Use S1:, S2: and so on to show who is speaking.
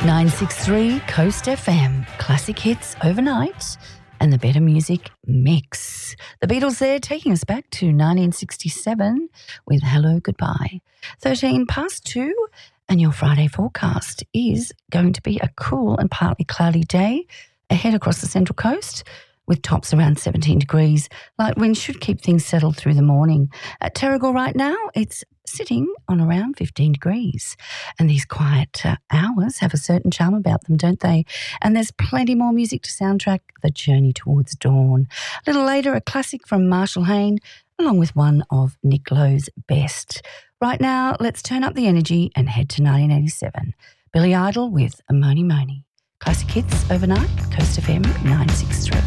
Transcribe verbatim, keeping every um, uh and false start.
S1: nine six three Coast F M, classic hits overnight and the better music mix. The Beatles there taking us back to nineteen sixty-seven with Hello Goodbye. thirteen past two and your Friday forecast is going to be a cool and partly cloudy day ahead across the Central Coast with tops around seventeen degrees. Light winds should keep things settled through the morning. At Terrigal right now, it's sitting on around fifteen degrees. And these quiet uh, hours have a certain charm about them, don't they? And there's plenty more music to soundtrack the journey towards dawn. A little later, a classic from Marshall Hayne, along with one of Nick Lowe's best. Right now, let's turn up the energy and head to nineteen eighty-seven. Billy Idol with Mony Mony. Classic hits overnight, Coast F M nine six three.